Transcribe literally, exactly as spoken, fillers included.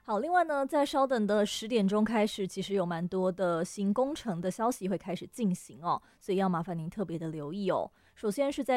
好，另外呢，在稍等的十点钟开始，其实有蛮多的新工程的消息会开始进行哦，所以要麻烦您特别的留意哦。首先是在